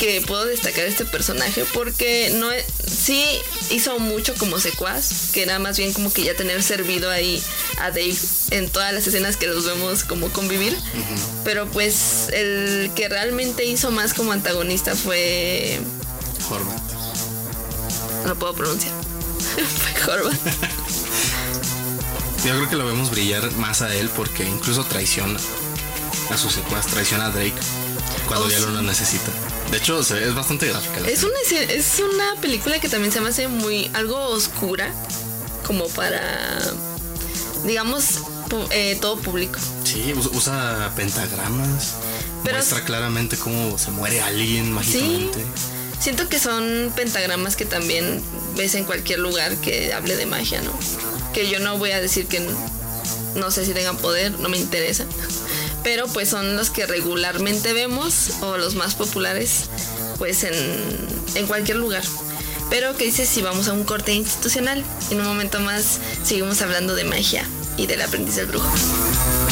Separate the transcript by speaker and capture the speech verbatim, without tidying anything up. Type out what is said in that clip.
Speaker 1: que puedo destacar este personaje porque no es, sí hizo mucho como secuaz, que era más bien como que ya tener servido ahí a Dave en todas las escenas que los vemos como convivir, uh-huh. Pero pues el que realmente hizo más como antagonista fue
Speaker 2: Horvat.
Speaker 1: No puedo pronunciar. Fue Horvat.
Speaker 2: Yo creo que lo vemos brillar más a él porque incluso traiciona a su secuaz, traiciona a Drake cuando oh, ya sí. lo necesita. De hecho, se ve, es bastante gráfica.
Speaker 1: Es una, es una película que también se me hace muy algo oscura, como para, digamos, pu- eh, todo público.
Speaker 2: Sí, usa pentagramas. Pero muestra claramente cómo se muere alguien mágicamente.
Speaker 1: Sí, siento que son pentagramas que también ves en cualquier lugar que hable de magia, ¿no? Que yo no voy a decir que no, no sé si tengan poder, no me interesa. Pero pues son los que regularmente vemos o los más populares pues en, en cualquier lugar. Pero ¿qué dices si vamos a un corte institucional? En un momento más seguimos hablando de magia y del aprendiz del brujo.